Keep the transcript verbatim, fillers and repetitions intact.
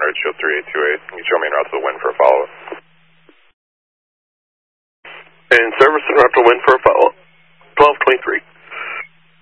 hundred, show three eight two eight. You can show me en route to the wind for a follow-up. And service en route to wind for a follow-up. twelve twenty-three.